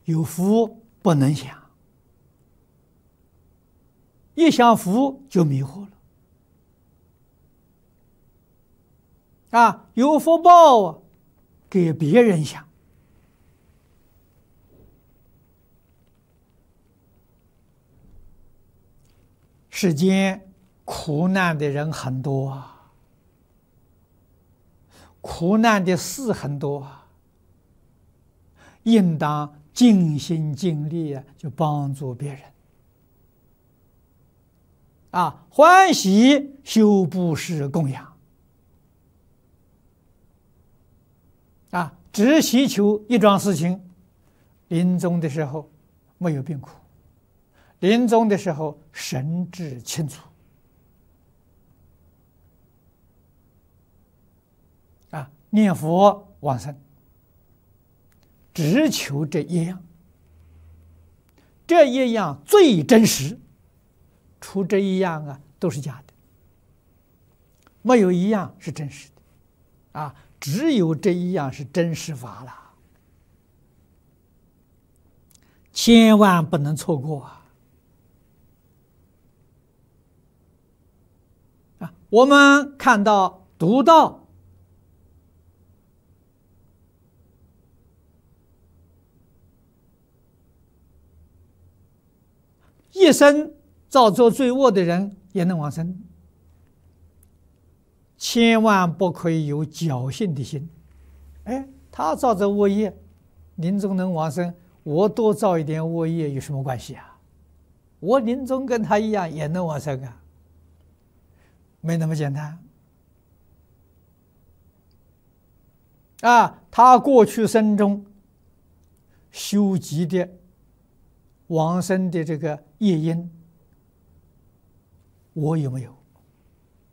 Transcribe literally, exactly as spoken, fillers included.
有福不能享，一想福就迷惑了。啊，有福报啊，给别人想。世间苦难的人很多啊，苦难的事很多啊，应当尽心尽力啊，就帮助别人。啊，欢喜修布施供养。啊，只祈求一桩事情，临终的时候没有病苦，临终的时候神志清楚。啊，念佛往生，只求这一样，这一样最真实，除这一样啊都是假的，没有一样是真实的。啊，只有这一样是真实法了，千万不能错过啊！啊，我们看到读到一生造作罪恶的人也能往生，千万不可以有侥幸的心。哎，他造着恶业，临终能往生，我多造一点恶业有什么关系啊？我临终跟他一样也能往生啊，没那么简单。啊，他过去生中修集的往生的这个业因，我有没有？